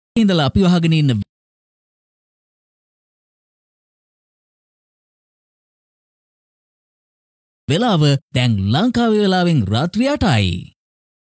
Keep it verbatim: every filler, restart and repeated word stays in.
ඉඳලා අපි වහගෙන ඉන්න වෙලාව දැන් ලංකාවේ වෙලාවෙන් රාත්‍රී අටයි.